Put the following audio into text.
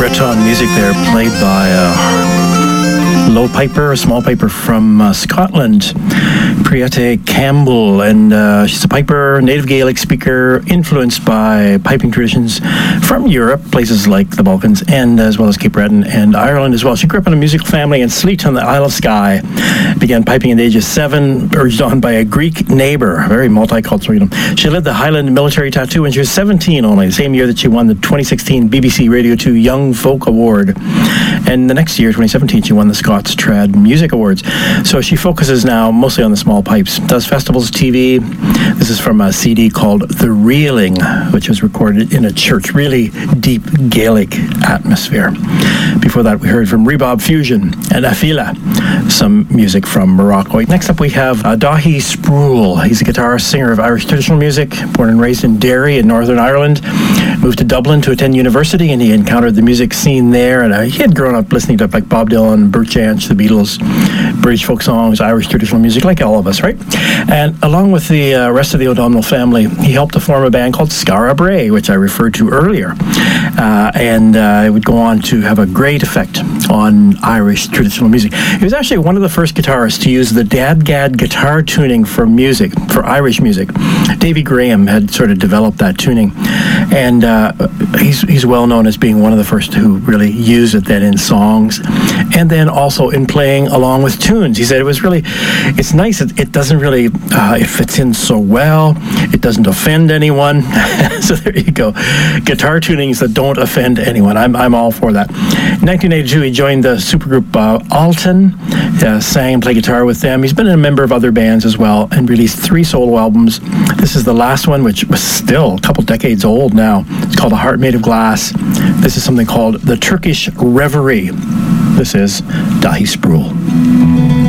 Breton music there, played by a low piper, a small piper from Scotland, Priete Campbell, and she's a piper, native Gaelic speaker, influenced by piping traditions from Europe, places like the Balkans, and as well as Cape Breton and Ireland as well. She grew up in a musical family in Sleat on the Isle of Skye, began piping at the age of 7, urged on by a Greek neighbor, very multicultural. She led the Highland military tattoo when she was 17 only, the same year that she won the 2016 BBC Radio 2 Young Folk Award. And the next year, 2017, she won the Scots Trad Music Awards. So she focuses now mostly on the small pipes, does festivals, TV. This is from a CD called The Reeling, which was recorded in a church, really deep Gaelic atmosphere. Before that, we heard from Rebob Fusion and Afila, some music from Morocco. Next up, we have Dahi Sproul. He's a guitarist, singer of Irish traditional music, born and raised in Derry in Northern Ireland, moved to Dublin to attend university, and he encountered the music scene there, and he had grown up listening to like Bob Dylan, Bert Jansch, the Beatles, British folk songs, Irish traditional music, like all of us, right? And along with the rest of the O'Donnell family, he helped to form a band called Skara Brae, which I referred to earlier, and it would go on to have a great effect on Irish traditional music. He was actually one of the first guitarists to use the Dadgad guitar tuning for music, for Irish music. Davy Graham had sort of developed that tuning, and he's well known as being one of the first who really used it then in songs, and then also in playing along with tunes. He said it's nice, it doesn't really, it fits in so well, it doesn't offend anyone. So there you go, guitar tunings that don't offend anyone. I'm all for that. In 1982, he joined the supergroup Alton, sang and played guitar with them. He's been a member of other bands as well, and released 3 solo albums. This is the last one, which was still a couple decades old now. It's called A Heart Made of Glass. This is something called The Turkish Reverie. This is Dahi Sproul.